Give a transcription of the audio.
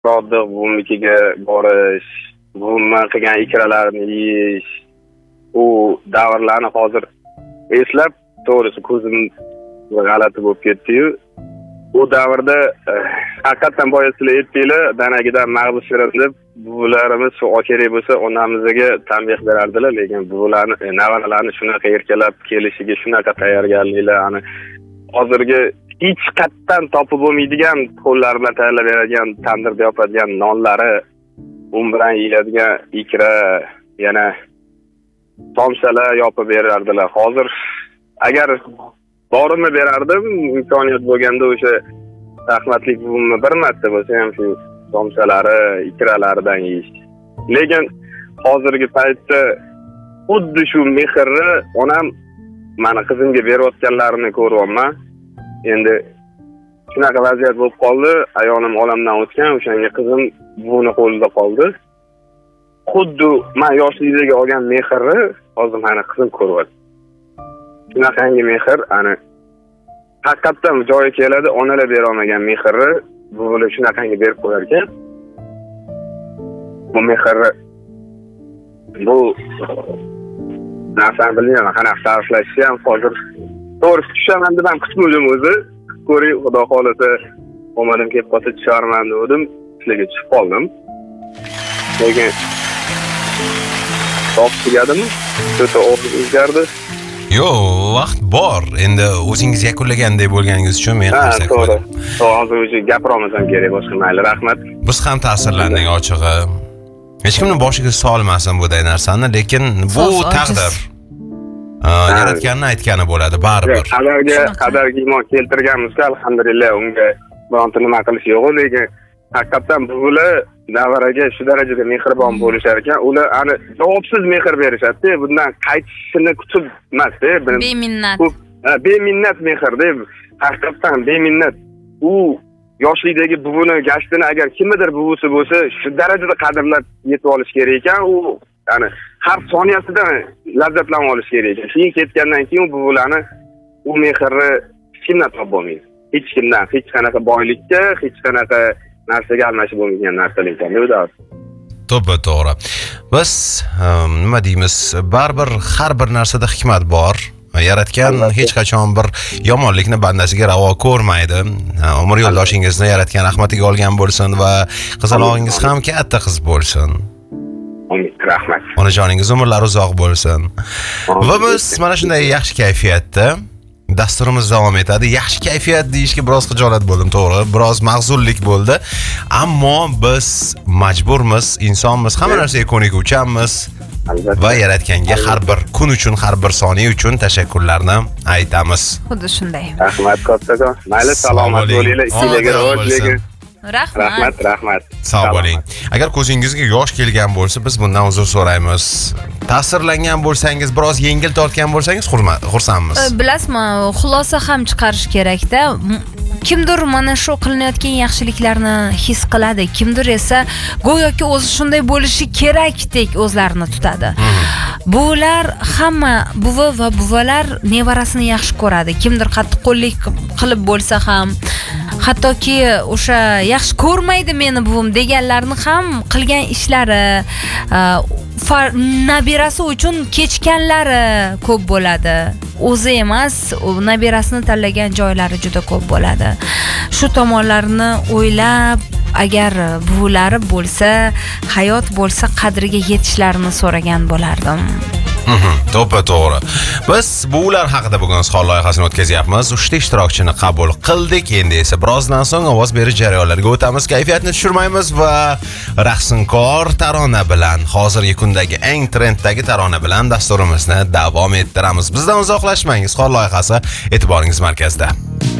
Oddiy buvimnikiga borish, buvimman qilgan ikralarini yeyish, u davrlarni hozir eslab, to'g'risi ko'zim g'alati bo'lib ketdi-yu. U davrda haqiqatan boya sizlar aytdinglar, danagidan mag'lub shirin deb buvilarimiz shu kerak bo'lsa onamizga tanbeh berardilar, lekin buvilarni nevaralarni shunaqa erkalab kelishiga shunaqa tayyorgarliklar, ani hozirgi hech qatdan topib bo'lmaydigan qo'llar bilan tayyorlab beradigan tandirda yopadigan nonlari, un bilan yeyiladigan ikra, yana tomchalar yopib berardilar. Hozir agar borimni berardim, imkoniyat bo'lganda o'sha rahmatli buvimni bir marta bo'lsa ham shu tomchalari, ikralaridan yeyish. Lekin hozirgi paytda xuddi shu mehrni onam meni qizimga berayotganlarini ko'ryapman. Endi shunaqa vaziyat bo'lib qoldi, ayolim olamdan o'tgan, o'shanga qizim buvini qo'lida qoldi. Xuddi men yoshlikdagi olgan mehrni hozir meni qizim ko'ryapti. Shunaqangi mehr, ani haqiqatan joyi keladi, onalar bera olmagan mehrni buvilar shunaqangi berib qo'yar ekan. Bu mehrni bu narsani bilmayman, qanaqa ta'riflashni ham hozir to'g'ri tushaman deb ham kutmadim o'zi. Ko'ring, xudo xolasa omadim kelib qolsa tusharman dedim, sizlarga tushib qoldim. Lekin to'p tugadimi? O'ta o'zgardi. Yo'q, vaqt bor. Endi o'zingiz yakunlagandek bo'lganingiz uchun men xursand bo'ldim. Hozir o'zi gapirolmasam kerak, boshqa mayli, rahmat. Biz ham ta'sirlandik ochig'i. Hech kimning boshiga solmasin bunday narsani, lekin bu taqdir. Yaratganning aytgani bo'ladi, baribir. Qadarga iymon keltirganmizga alhamdulillah, unga bironta nima qilish yo'q, lekin haqiqatan bular davraga shu darajada mehribon bo'lishar ekan, ular ani javobsiz mehr berishadi. Bundan qaytishini kutib emas-da, beminnat. Beminnat mehr deb, haqiqatan beminnat. U yoshlikdagi buvini gashtini agar kimdir buvisi bo'lsa, shu darajada qadrlab yetib olish kerak ekan, u yani har soniyasidan lazzatlanib olish kerak ekan. Keyin ketgandan keyin buvilarni u mehrni hech kimdan topib bo'lmaydi. Hech kimdan, hech qanaqa boylikka, hech qanaqa narsaga almashib bo'lmagan narsalar ekan. To'g'ri. Biz nima deymiz? Baribir har bir narsada hikmat bor. Yaratgan hech qachon bir yomonlikni bandasiga ravo ko'rmaydi. Umr yo'ldoshingizni yaratgan rahmatiga olgan bo'lsin va qizalog'ingiz ham katta qiz bo'lsin. Rahmat. Onajoningiz umrlari uzoq bo'lsin. Va biz mana shunday yaxshi kayfiyatda dasturimiz davom etadi. Yaxshi kayfiyat deyishga biroz xijolat bo'ldim, to'g'ri. Biroz mag'zullik bo'ldi. Ammo biz majburmiz, insonmiz, hamma narsaga ko'nikuvchanmiz. Va yaratganga har bir kun uchun, har bir soniya uchun tashakkurlarni aytamiz. Xuddi shunday. Rahmat kattakon. Mayli, salomat bo'linglar, ikkilaga rivojlaning. Rahmat. Sog' bo'ling. Agar ko'zingizga yosh kelgan bo'lsa, biz bundan uzr so'raymiz. Ta'sirlangan bo'lsangiz, biroz yengil tortgan bo'lsangiz, xursandmiz. Bilasizmi, xulosa ham chiqarish kerak-da. Kimdir mana shu qilinayotgan yaxshiliklarni his qiladi, kimdir esa go'yoki o'zi shunday bo'lishi kerakdek o'zlarini tutadi. Bular hamma buvi va buvalar nevarasini yaxshi ko'radi. Kimdir qattiqqo'llik qilib bo'lsa ham, hattoki o'sha yaxshi ko'rmaydi meni buvim deganlarni ham qilgan ishlari, nabirasi uchun kechganlari ko'p bo'ladi. O'zi emas, nabirasini tanlagan joylari juda ko'p bo'ladi. Shu tomonlarni o'ylab, agar buvilari bo'lsa, hayot bo'lsa, qadriga yetishlarini so'ragan bo'lardim. To'g'ri. Biz bular haqida bugun suhbat loyihasini o'tkazyapmiz. 3 ta ishtirokchini qabul qildik. Endi esa birozdan so'ng ovoz berish jarayonlariga o'tamiz. Kayfiyatni tushirmaymiz va raqsinkor tarona bilan, hozirgi kundagi eng trenddagi tarona bilan dasturimizni davom ettiramiz. Bizdan uzoqlashmang. Suhbat loyihasi e'tiboringiz markazida.